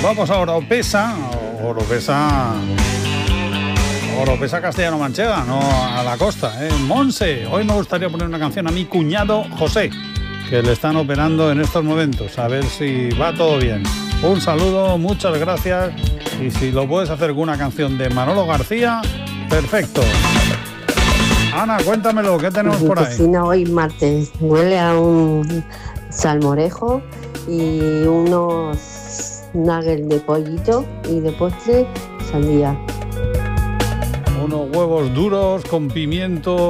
vamos a Oropesa Castellano-Manchega, no a la costa, Monse. Hoy me gustaría poner una canción a mi cuñado José, que le están operando en estos momentos, a ver si va todo bien. Un saludo, muchas gracias, y si lo puedes hacer con una canción de Manolo García, perfecto. Ana, cuéntamelo, ¿qué tenemos por ahí? Mi cocina hoy martes huele a un salmorejo y unos nuggets de pollito, y de postre sandía. Unos huevos duros con pimiento